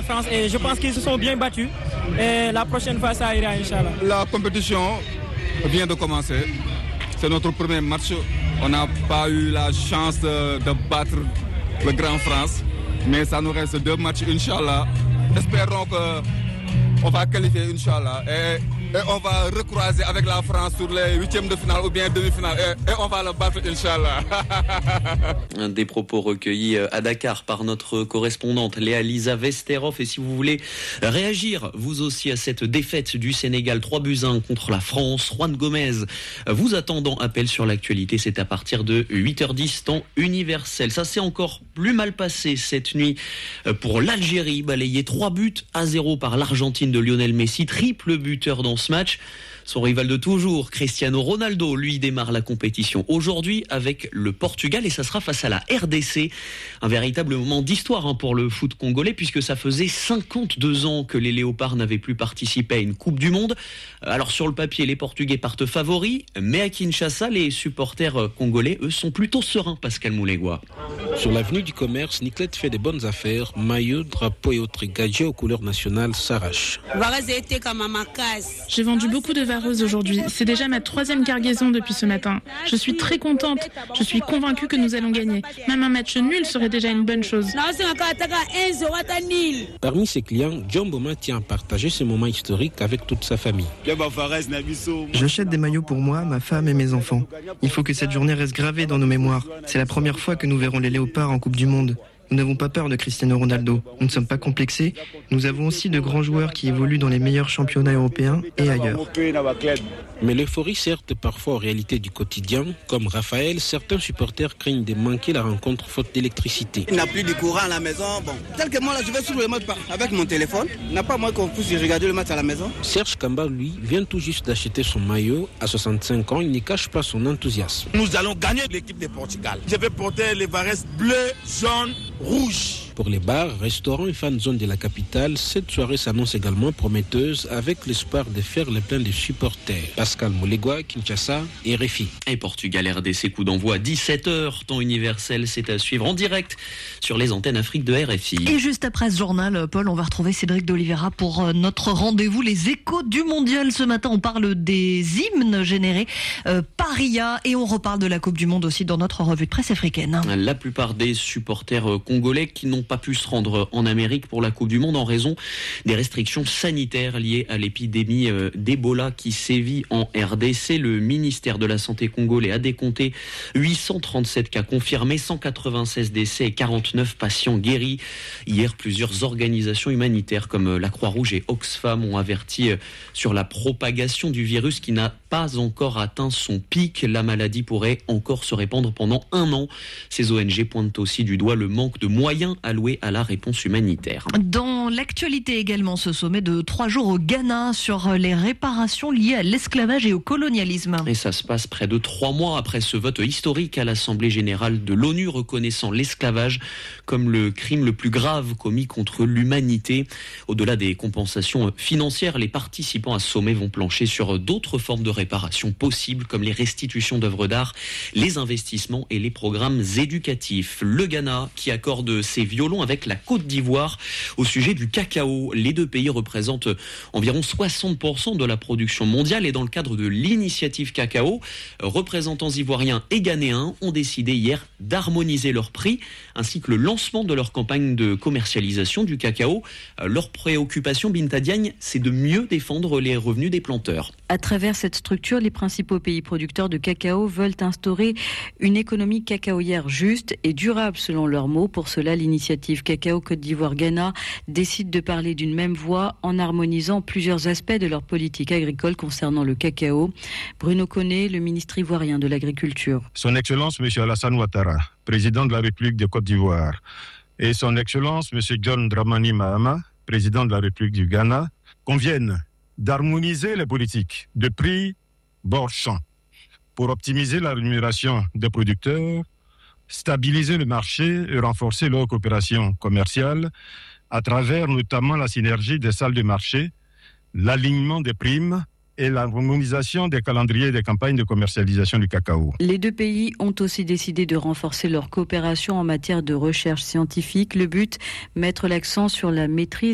France et je pense qu'ils se sont bien battus. Et la prochaine fois, ça ira, Inch'Allah. La compétition vient de commencer. C'est notre premier match. On n'a pas eu la chance de battre le Grand France. Mais ça nous reste 2 matchs, Inch'Allah. Espérons qu'on va qualifier, Inch'Allah. Et on va recroiser avec la France sur les 8e de finale ou bien demi-finale. Et on va le battre, Inch'Allah. Des propos recueillis à Dakar par notre correspondante Léa-Lisa Vesterhoff. Et si vous voulez réagir, vous aussi, à cette défaite du Sénégal 3-1 contre la France, Juan Gomez vous attendant appel sur l'actualité. C'est à partir de 8h10, temps universel. Ça s'est encore plus mal passé cette nuit pour l'Algérie, balayé 3-0 par l'Argentine de Lionel Messi, triple buteur dans ce match. Son rival de toujours, Cristiano Ronaldo, lui démarre la compétition aujourd'hui avec le Portugal et ça sera face à la RDC. Un véritable moment d'histoire pour le foot congolais puisque ça faisait 52 ans que les Léopards n'avaient plus participé à une Coupe du Monde. Alors sur le papier, les Portugais partent favoris, mais à Kinshasa, les supporters congolais, eux, sont plutôt sereins, Pascal Moulegua. Sur l'avenue du commerce, Niclette fait des bonnes affaires. Maillot, drapeau et autres gadgets aux couleurs nationales s'arrachent. J'ai vendu beaucoup de vareuses aujourd'hui. C'est déjà ma 3e cargaison depuis ce matin. Je suis très contente. Je suis convaincue que nous allons gagner. Même un match nul serait déjà une bonne chose. Parmi ses clients, John Boma tient à partager ce moment historique avec toute sa famille. J'achète des maillots pour moi, ma femme et mes enfants. Il faut que cette journée reste gravée dans nos mémoires. C'est la première fois que nous verrons les Léopards en Coupe du Monde. Nous n'avons pas peur de Cristiano Ronaldo. Nous ne sommes pas complexés. Nous avons aussi de grands joueurs qui évoluent dans les meilleurs championnats européens et ailleurs. Mais l'euphorie sert parfois aux réalités du quotidien. Comme Raphaël, certains supporters craignent de manquer la rencontre faute d'électricité. Il n'a plus de courant à la maison. Bon, tel que moi, là, je vais sur le match avec mon téléphone. Il n'a pas moins qu'on puisse regarder le match à la maison. Serge Kamba, lui, vient tout juste d'acheter son maillot. À 65 ans, il ne cache pas son enthousiasme. Nous allons gagner l'équipe de Portugal. Je vais porter les vareuses bleues, jaunes, rouges. Pour les bars, restaurants et fan zone de la capitale, cette soirée s'annonce également prometteuse avec l'espoir de faire le plein de supporters. Pascal Moulegua, Kinshasa et RFI. Et Portugal RDC, coup d'envoi à 17h, temps universel, c'est à suivre en direct sur les antennes Afrique de RFI. Et juste après ce journal, Paul, on va retrouver Cédric d'Oliveira pour notre rendez-vous, les échos du mondial. Ce matin, on parle des hymnes générés par IA et on reparle de la Coupe du Monde aussi dans notre revue de presse africaine. La plupart des supporters congolais qui n'ont pas pu se rendre en Amérique pour la Coupe du Monde en raison des restrictions sanitaires liées à l'épidémie d'Ebola qui sévit en RDC. Le ministère de la Santé congolais a décompté 837 cas confirmés, 196 décès et 49 patients guéris. Hier, plusieurs organisations humanitaires comme la Croix-Rouge et Oxfam ont averti sur la propagation du virus qui n'a pas encore atteint son pic. La maladie pourrait encore se répandre pendant 1 an. Ces ONG pointent aussi du doigt le manque de moyens alloués à la réponse humanitaire. Dans l'actualité également, ce sommet de 3 jours au Ghana sur les réparations liées à l'esclavage et au colonialisme. Et ça se passe près de 3 mois après ce vote historique à l'Assemblée générale de l'ONU reconnaissant l'esclavage comme le crime le plus grave commis contre l'humanité. Au-delà des compensations financières, les participants à ce sommet vont plancher sur d'autres formes de réparation possibles comme les restitutions d'œuvres d'art, les investissements et les programmes éducatifs. Le Ghana qui accorde ses violons avec la Côte d'Ivoire au sujet du cacao. Les deux pays représentent environ 60% de la production mondiale et dans le cadre de l'initiative cacao, représentants ivoiriens et ghanéens ont décidé hier d'harmoniser leurs prix ainsi que le lancement de leur campagne de commercialisation du cacao. Leur préoccupation, Binta Diagne, c'est de mieux défendre les revenus des planteurs. À travers cette structure, les principaux pays producteurs de cacao veulent instaurer une économie cacaoyère juste et durable selon leurs mots. Pour cela, l'initiative Cacao Côte d'Ivoire-Ghana décide de parler d'une même voix en harmonisant plusieurs aspects de leur politique agricole concernant le cacao. Bruno Koné, le ministre ivoirien de l'Agriculture. Son Excellence M. Alassane Ouattara, président de la République de Côte d'Ivoire, et Son Excellence M. John Dramani Mahama, président de la République du Ghana, conviennent d'harmoniser les politiques de prix bord-champ pour optimiser la rémunération des producteurs, stabiliser le marché et renforcer leur coopération commerciale à travers notamment la synergie des salles de marché, l'alignement des primes et l'harmonisation des calendriers des campagnes de commercialisation du cacao. Les deux pays ont aussi décidé de renforcer leur coopération en matière de recherche scientifique. Le but, mettre l'accent sur la maîtrise